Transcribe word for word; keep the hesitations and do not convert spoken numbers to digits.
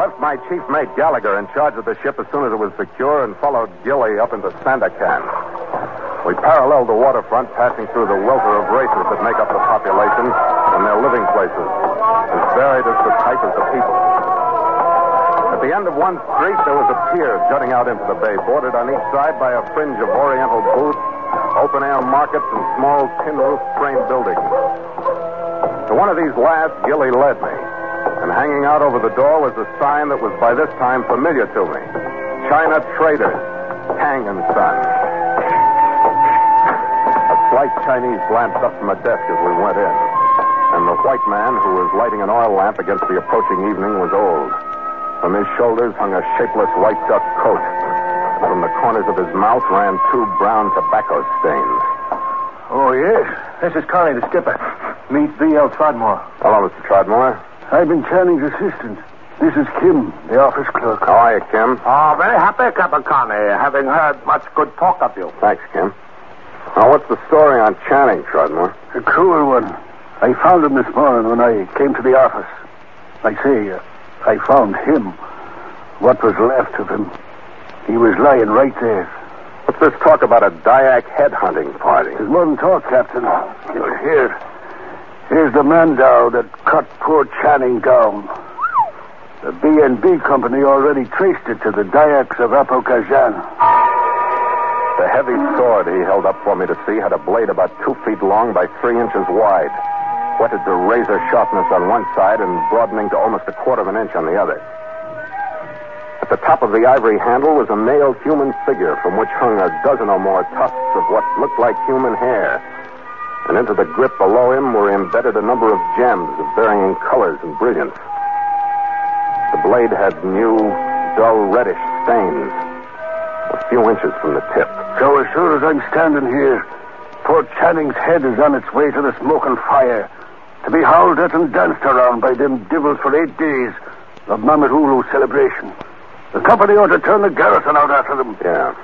left my chief mate Gallagher in charge of the ship as soon as it was secure and followed Gilly up into Sandakan. We paralleled the waterfront, passing through the welter of races that make up the population and their living places, as varied as the type as the people. At the end of one street, there was a pier jutting out into the bay, bordered on each side by a fringe of oriental booths, open-air markets, and small tin-roof frame buildings. To one of these last, Gilly led me, and hanging out over the door was a sign that was by this time familiar to me. China Traders, Tang and Son. A slight Chinese glanced up from a desk as we went in, and the white man who was lighting an oil lamp against the approaching evening was old. From his shoulders hung a shapeless white duck coat, and from the corners of his mouth ran two brown tobacco stains. Oh, yes. This is Connie, the skipper. Meet B L Trodmore. Hello, Mister Trodmore. I've been Channing's assistant. This is Kim, the office clerk. How are you, Kim? Oh, very happy, Captain Connie, having heard much good talk of you. Thanks, Kim. Now, what's the story on Channing, Trodmore? A cruel one. I found him this morning when I came to the office. I say, uh, I found him. What was left of him. He was lying right there. What's this talk about a Dyak headhunting party? There's more than talk, Captain. Here. Here's the Mandow that cut poor Channing down. The B and B company already traced it to the Dyaks of Apokajhan. The heavy sword he held up for me to see had a blade about two feet long by three inches wide, whetted to razor sharpness on one side and broadening to almost a quarter of an inch on the other. At the top of the ivory handle was a male human figure from which hung a dozen or more tufts of what looked like human hair. And into the grip below him were embedded a number of gems of varying colors and brilliance. The blade had new, dull reddish stains, a few inches from the tip. So as sure as I'm standing here, poor Channing's head is on its way to the smoking fire, to be howled at and danced around by them devils for eight days of Mamadulu celebration. The company ought to turn the garrison out after them. Yeah.